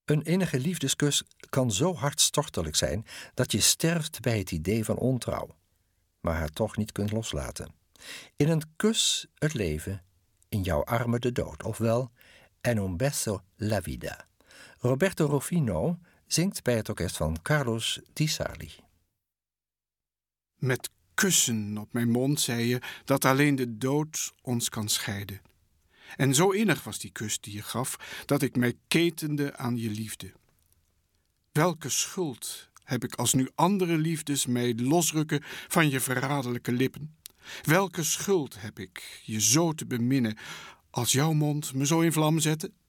Een innige liefdeskus kan zo hartstochtelijk zijn dat je sterft bij het idee van ontrouw, maar haar toch niet kunt loslaten. In een kus het leven, in jouw armen de dood, ofwel En un beso la vida. Roberto Rufino zingt bij het orkest van Carlos Di Sarli. Met kussen op mijn mond zei je dat alleen de dood ons kan scheiden. En zo innig was die kus die je gaf, dat ik mij ketende aan je liefde. Welke schuld heb ik als nu andere liefdes mij losrukken van je verraderlijke lippen? Welke schuld heb ik je zo te beminnen als jouw mond me zo in vlam zette?